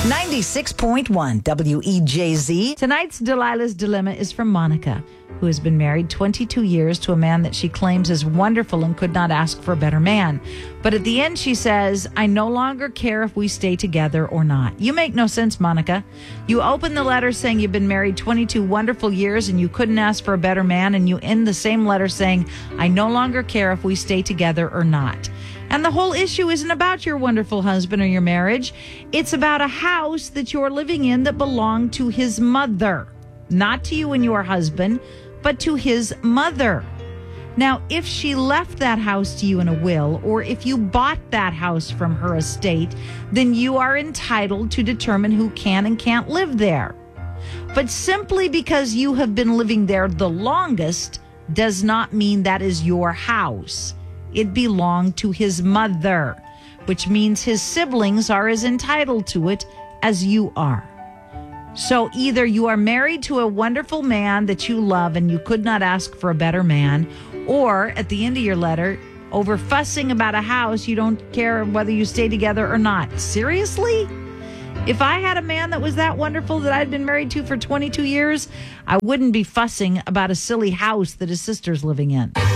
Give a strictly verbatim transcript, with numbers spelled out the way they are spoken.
ninety-six point one W E J Z. Tonight's Delilah's Dilemma is from Monica, who has been married twenty-two years to a man that she claims is wonderful and could not ask for a better man. But at the end, she says, I no longer care if we stay together or not. You make no sense, Monica. You open the letter saying you've been married twenty-two wonderful years and you couldn't ask for a better man, and you end the same letter saying, I no longer care if we stay together or not. And the whole issue isn't about your wonderful husband or your marriage. It's about a house that you're living in that belonged to his mother. Not to you and your husband, but to his mother. Now, if she left that house to you in a will, or if you bought that house from her estate, then you are entitled to determine who can and can't live there. But simply because you have been living there the longest does not mean that is your house. It belonged to his mother, which means his siblings are as entitled to it as you are. So either you are married to a wonderful man that you love and you could not ask for a better man, or at the end of your letter, over fussing about a house, you don't care whether you stay together or not. Seriously? If I had a man that was that wonderful that I'd been married to for twenty-two years, I wouldn't be fussing about a silly house that his sister's living in.